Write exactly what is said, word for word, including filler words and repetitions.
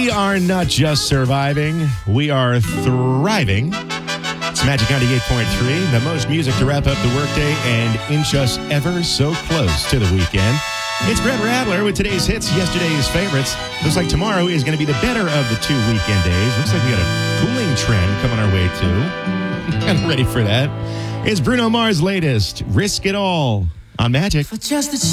We are not just surviving, we are thriving. It's Magic ninety-eight point three, the most music to wrap up the workday and inch us ever so close to the weekend. It's Brett Radler with today's hits, yesterday's favorites. Looks like tomorrow is going to be the better of the two weekend days. Looks like we got a cooling trend coming our way too. Kind of ready for that. It's Bruno Mars' latest, Risk It All, on Magic. For just a